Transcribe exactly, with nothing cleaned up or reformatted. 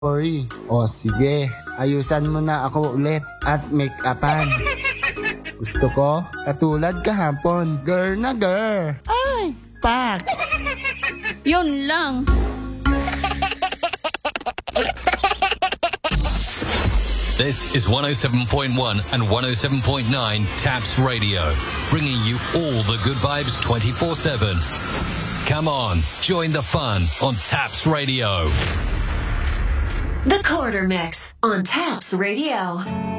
Sorry. O sige, ayusan mo na ako ulit at make-upan. Gusto ko, katulad kahapon, girl na girl. Ay, pak! Yun lang. This is one oh seven point one and one oh seven point nine Taps Radio, bringing you all the good vibes twenty-four seven. Come on, join the fun on Taps Radio. The Quarter Mix on Taps Radio.